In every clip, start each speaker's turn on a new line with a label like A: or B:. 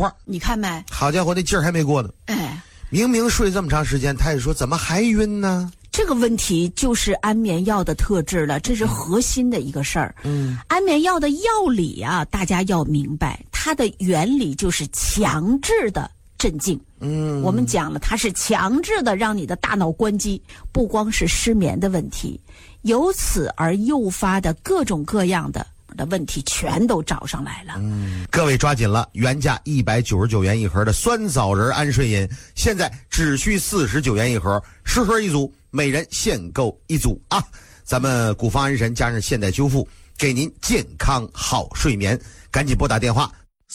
A: 话。
B: 你看没？
A: 好家伙，那劲儿还没过呢。
B: 哎，
A: 明明睡这么长时间，他也说怎么还晕呢？
B: 这个问题就是安眠药的特质了，这是核心的一个事儿。安眠药的药理啊，大家要明白，它的原理就是强制的镇静。我们讲了，它是强制的让你的大脑关机，不光是失眠的问题，由此而诱发的各种各样的问题全都找上来了。
A: 各位抓紧了，原价199元一盒的酸枣仁安睡饮，现在只需49元一盒，10盒一组，每人限购一组啊！咱们古方安神加上现代修复，给您健康好睡眠，赶紧拨打电话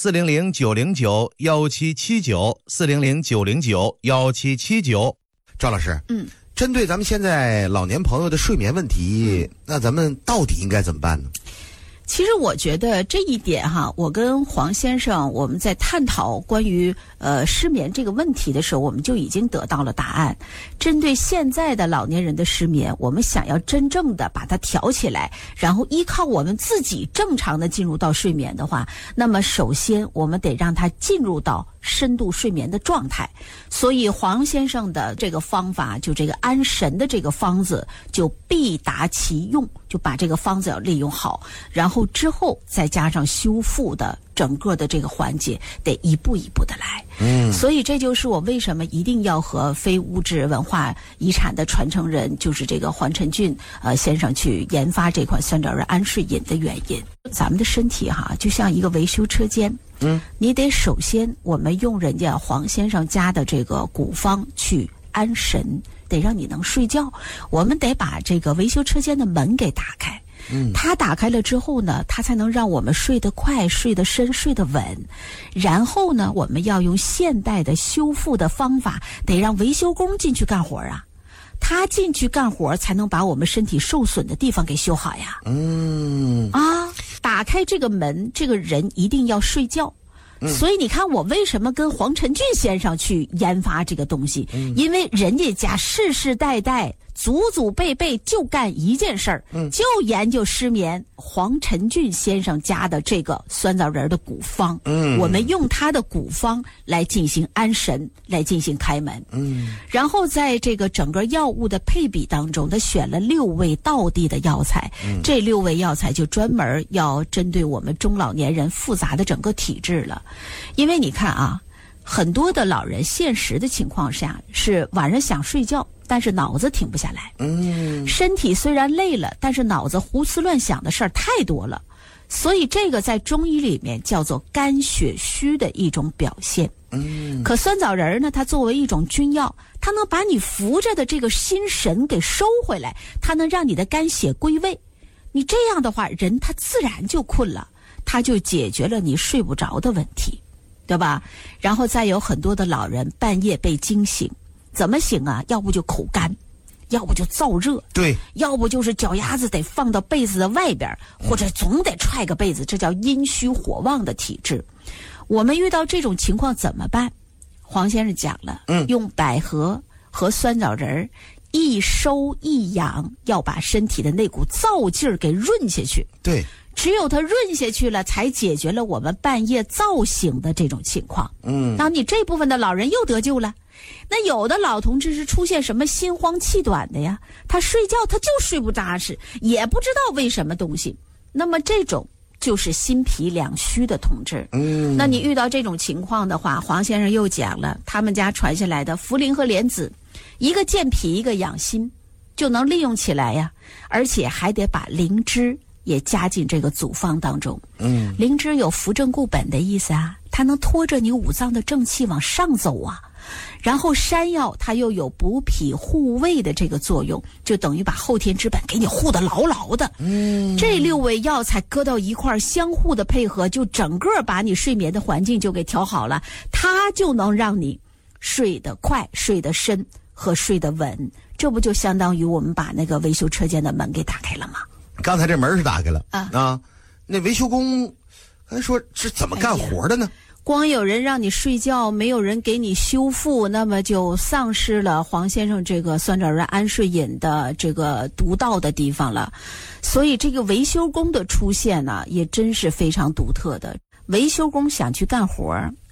C: 400-909-1779，400-909-1779。
A: 赵老师，针对咱们现在老年朋友的睡眠问题，那咱们到底应该怎么办呢？
B: 其实我觉得这一点哈，我跟黄先生我们在探讨关于失眠这个问题的时候，我们就已经得到了答案。针对现在的老年人的失眠，我们想要真正的把它调起来，然后依靠我们自己正常的进入到睡眠的话，那么首先我们得让他进入到深度睡眠的状态。所以黄先生的这个方法，就这个安神的这个方子就必达其用，就把这个方子要利用好，然后之后再加上修复的整个的这个环节，得一步一步的来。所以这就是我为什么一定要和非物质文化遗产的传承人，就是这个黄晨俊先生去研发这款酸枣仁安睡饮的原因。咱们的身体哈，就像一个维修车间，你得首先我们用人家黄先生家的这个古方去安神，得让你能睡觉。我们得把这个维修车间的门给打开。它打开了之后呢，它才能让我们睡得快、睡得深、睡得稳。然后呢，我们要用现代的修复的方法，得让维修工进去干活啊。他进去干活，才能把我们身体受损的地方给修好呀。打开这个门，这个人一定要睡觉。所以你看我为什么跟黄晨俊先生去研发这个东西，因为人家家世世代代祖祖辈辈就干一件事儿，就研究失眠。黄晨俊先生家的这个酸枣仁的古方，我们用他的古方来进行安神，来进行开门。然后在这个整个药物的配比当中，他选了6味道地的药材，这6味药材就专门要针对我们中老年人复杂的整个体质了。因为你看啊，很多的老人现实的情况下是晚上想睡觉，但是脑子停不下来。身体虽然累了，但是脑子胡思乱想的事儿太多了。所以这个在中医里面叫做肝血虚的一种表现。可酸枣仁呢，它作为一种君药，它能把你浮着的这个心神给收回来，它能让你的肝血归位。你这样的话，人他自然就困了，他就解决了你睡不着的问题，对吧？然后再有很多的老人半夜被惊醒，怎么醒啊？要不就口干，要不就燥热，
A: 对，
B: 要不就是脚丫子得放到被子的外边，或者总得踹个被子，这叫阴虚火旺的体质。我们遇到这种情况怎么办？黄先生讲了，用百合和酸枣仁一收一养，要把身体的那股燥劲儿给润下去。
A: 对，
B: 只有它润下去了，才解决了我们半夜燥醒的这种情况。那你这部分的老人又得救了。那有的老同志是出现什么心慌气短的呀，他睡觉他就睡不扎实，也不知道为什么东西。那么这种就是心脾两虚的同志。那你遇到这种情况的话，黄先生又讲了他们家传下来的茯苓和莲子，一个健脾一个养心，就能利用起来呀。而且还得把灵芝也加进这个组方当中。灵芝有扶正固本的意思啊，它能拖着你五脏的正气往上走啊。然后山药它又有补脾护胃的这个作用，就等于把后天之本给你护得牢牢的。这6味药材搁到一块儿，相互的配合，就整个把你睡眠的环境就给调好了，它就能让你睡得快、睡得深和睡得稳。这不就相当于我们把那个维修车间的门给打开了吗？
A: 刚才这门是打开了那维修工刚才说是怎么干活的呢？
B: 光有人让你睡觉，没有人给你修复，那么就丧失了黄先生这个酸枣仁安睡饮的这个独到的地方了。所以这个维修工的出现呢，也真是非常独特的。维修工想去干活，